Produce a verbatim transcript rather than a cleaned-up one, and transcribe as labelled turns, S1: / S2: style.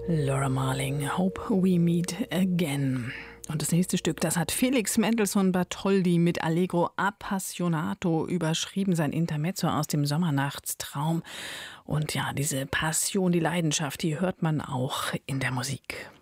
S1: Laura Marling, Hope We Meet Again. Und das nächste Stück, das hat Felix Mendelssohn Bartholdy mit Allegro Appassionato überschrieben, sein Intermezzo aus dem Sommernachtstraum. Und ja, diese Passion, die Leidenschaft, die hört man auch in der Musik.